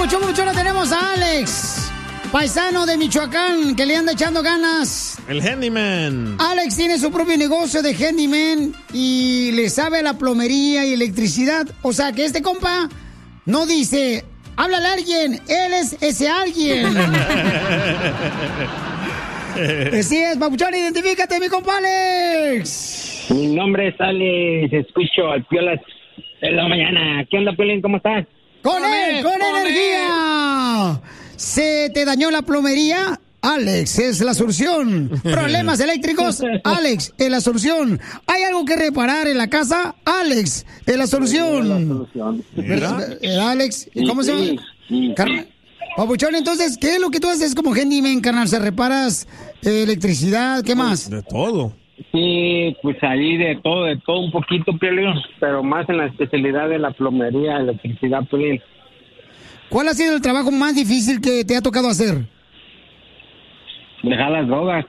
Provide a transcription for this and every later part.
Papuchón, tenemos a Alex, paisano de Michoacán, que le anda echando ganas. El handyman. Alex tiene su propio negocio de handyman y le sabe a la plomería y electricidad. O sea, que este compa no dice, háblale a alguien, él es ese alguien. Así es, Papuchón, identifícate, mi compa Alex. Mi nombre es Alex, escucho al Piolas de la mañana. ¿Qué onda, Piolín? ¿Cómo estás? ¡Con energía! ¿Se te dañó la plomería? Alex es la solución. ¿Problemas eléctricos? Alex es la solución. ¿Hay algo que reparar en la casa? Alex es la solución. Alex, ¿cómo se llama? Papuchón, entonces, ¿qué es lo que tú haces como handyman, carnal? ¿Se reparas electricidad? ¿Qué más? De todo. Sí, pues ahí de todo un poquito, Piolín, pero más en la especialidad de la plomería, electricidad, Piolín. ¿Cuál ha sido el trabajo más difícil que te ha tocado hacer? Dejar las drogas.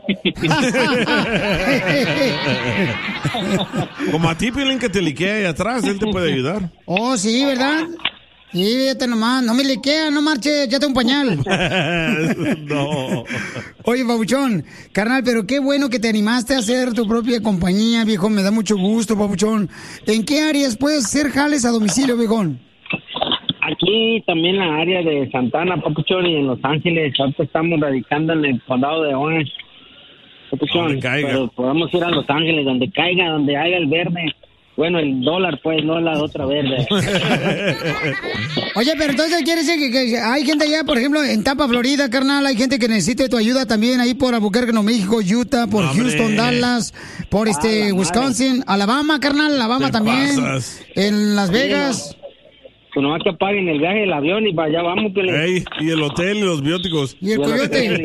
Como a ti, Piolín, que te liquea ahí atrás, él te puede ayudar. Oh, sí, ¿verdad? Sí, fíjate nomás, no me liquea, no marche, échate un pañal. No. Oye, Papuchón, carnal, pero qué bueno que te animaste a hacer tu propia compañía, viejo, me da mucho gusto, Papuchón. ¿En qué áreas puedes hacer jales a domicilio, viejón? Aquí también en la área de Santana, Papuchón, y en Los Ángeles. Ahorita estamos radicando en el condado de Orange, Papuchón. Pero podemos ir a Los Ángeles, donde caiga, donde haya el verde. Bueno, el dólar, pues, no la otra verde. Oye, pero entonces quiere decir que hay gente allá, por ejemplo, en Tampa, Florida, carnal, hay gente que necesite tu ayuda también ahí por Albuquerque, Nuevo México, Utah, por Houston, Dallas, por Wisconsin, Alabama, carnal, Alabama también, en Las Vegas. Pues nomás que paguen el viaje del avión y para allá vamos. Ey, y el hotel y los bióticos. Y el coyote.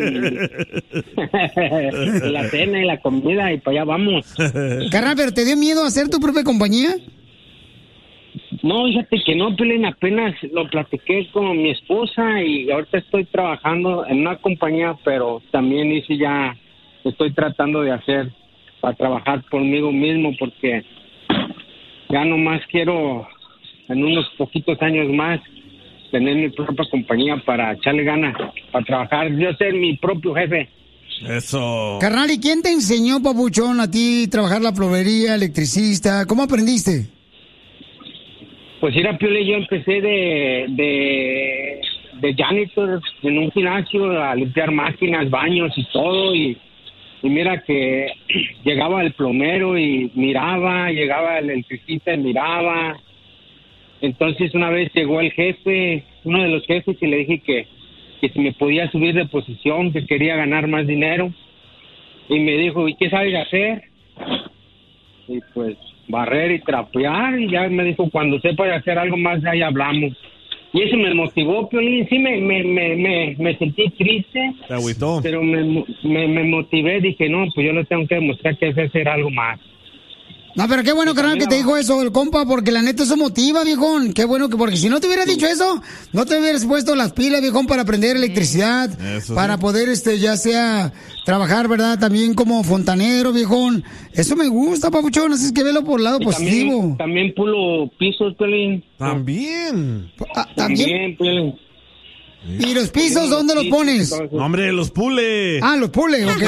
La cena y la comida y para allá vamos. Carnal, ¿pero te dio miedo hacer tu propia compañía? No, fíjate que no, Piolín, apenas lo platiqué con mi esposa y ahorita estoy trabajando en una compañía, pero también estoy tratando de hacer para trabajar conmigo mismo porque ya nomás quiero en unos poquitos años más tener mi propia compañía para echarle ganas, para trabajar, yo ser mi propio jefe. Eso. Carnal, ¿y quién te enseñó, Papuchón, a ti trabajar la plomería, electricista? ¿Cómo aprendiste? Pues era Piolín, yo empecé de janitor en un gimnasio a limpiar máquinas, baños y todo, y mira que llegaba el plomero y miraba, llegaba el electricista y miraba. Entonces una vez llegó el jefe, uno de los jefes, y le dije que si me podía subir de posición, que quería ganar más dinero. Y me dijo, ¿y qué sabes hacer? Y pues barrer y trapear, y ya me dijo, cuando sepa de hacer algo más, ahí hablamos. Y eso me motivó, Piolín. Sí, me sentí triste. Te agüitó. Pero me motivé, dije, no, pues yo le tengo que demostrar que es hacer algo más. No, pero qué bueno, carnal, que te dijo eso el compa, porque la neta eso motiva, viejón. Qué bueno que, porque si no te hubiera dicho eso, no te hubieras puesto las pilas, viejón, para aprender electricidad, para poder, ya sea, trabajar, ¿verdad? También como fontanero, viejón. Eso me gusta, Papuchón, así es que velo por el lado positivo. También pulo pisos, Piolín. También. También, Piolín. ¿Y los pisos dónde los pones? No, hombre, los pule. Ah, los pule, ok.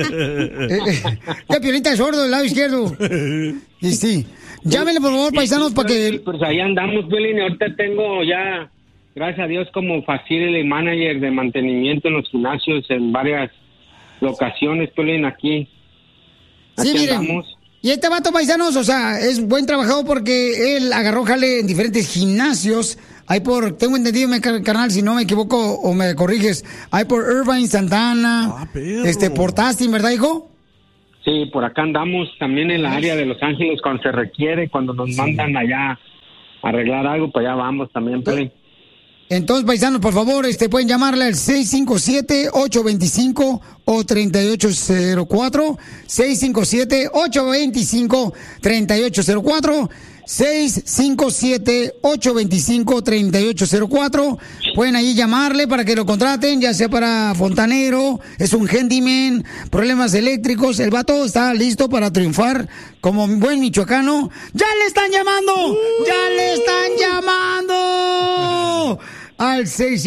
Qué Piolín está sordo del lado izquierdo. Y sí. Llámenle, por favor, paisanos, para que... Pues ahí andamos, Piolín. Ahorita tengo ya, gracias a Dios, como facility manager de mantenimiento en los gimnasios en varias locaciones, Piolín, aquí. Sí, miren. Andamos. Y este vato, paisanos, o sea, es buen trabajador porque él agarró jale en diferentes gimnasios. Hay tengo entendido, carnal, si no me equivoco o me corriges, hay por Irvine, Santana, por Tustin, ¿verdad, hijo? Sí, por acá andamos también en la área de Los Ángeles cuando se requiere, cuando nos mandan allá a arreglar algo, pues allá vamos también, Piolín. Entonces, paisanos, por favor, pueden llamarle al 657-825-3804, 657-825-3804, 657-825-3804. Pueden ahí llamarle para que lo contraten, ya sea para fontanero, es un handyman, problemas eléctricos. El vato está listo para triunfar como buen michoacano. ¡Ya le están llamando! ¡Ya le están llamando! al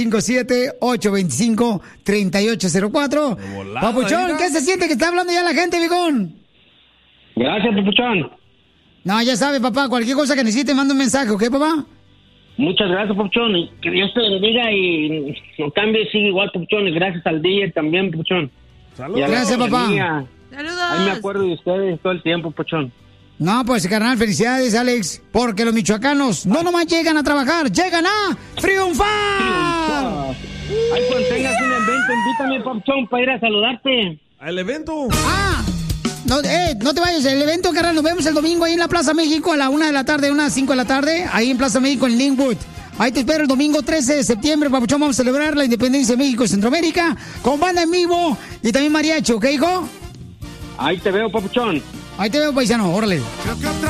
657-825-3804. Papuchón, ¿qué se siente que está hablando ya la gente, viejón? Gracias, Papuchón. No, ya sabe, papá, cualquier cosa que necesite, manda un mensaje, ¿ok, papá? Muchas gracias, Papuchón. Y que Dios te bendiga y no cambie, sigue igual, Papuchón. Y gracias al DJ también, Papuchón. Saludos. Gracias, papá. Saludos. Ahí me acuerdo de ustedes todo el tiempo, Papuchón. No, pues, carnal, felicidades, Alex, porque los michoacanos no nomás llegan a trabajar, llegan a triunfar. Ay, cuando tengas un evento, invítame, Papuchón, para ir a saludarte. ¿Al evento? No te vayas, el evento, carnal, nos vemos el domingo ahí en la Plaza México a la 1 de la tarde, 1 a 5 de la tarde, ahí en Plaza México en Linwood. Ahí te espero el domingo 13 de septiembre, Papuchón, vamos a celebrar la independencia de México y Centroamérica con banda en vivo y también mariachi, ¿ok, hijo? Ahí te veo, Papuchón. Ahí te veo, paisano, órale.